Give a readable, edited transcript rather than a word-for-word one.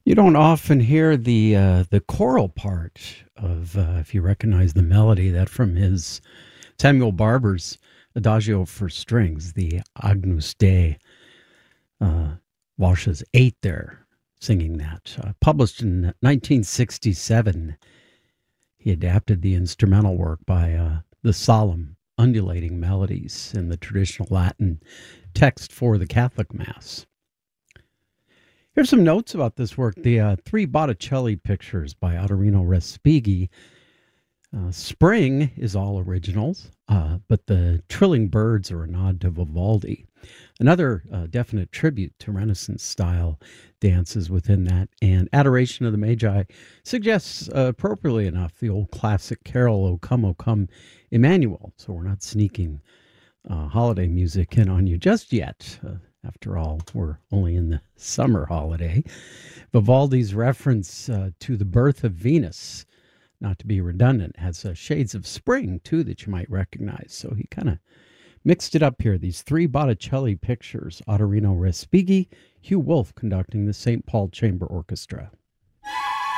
You don't often hear the choral part of, if you recognize the melody, that from his Samuel Barber's Adagio for Strings, the Agnus Dei. Walsh's eight there singing that. Published in 1967, he adapted the instrumental work by the solemn, undulating melodies in the traditional Latin text for the Catholic Mass. Here's some notes about this work. The three Botticelli pictures by Ottorino Respighi. Spring is all originals, but the trilling birds are a nod to Vivaldi. Another definite tribute to Renaissance-style dances within that, and Adoration of the Magi suggests, appropriately enough, the old classic carol, O Come, Emmanuel. So we're not sneaking holiday music in on you just yet. After all, we're only in the summer holiday. Vivaldi's reference to the birth of Venus, not to be redundant, has shades of spring, too, that you might recognize. So he kind of mixed it up here. These three Botticelli pictures, Ottorino Respighi, Hugh Wolf conducting the St. Paul Chamber Orchestra.